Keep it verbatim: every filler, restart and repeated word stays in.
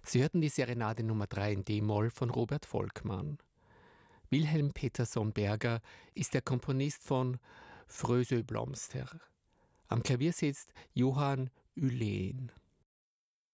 Sie hörten die Serenade Nummer drei in D-Moll von Robert Volkmann. Wilhelm Petersson Berger ist der Komponist von Frösö Blomster. Am Klavier sitzt Johan Ullén.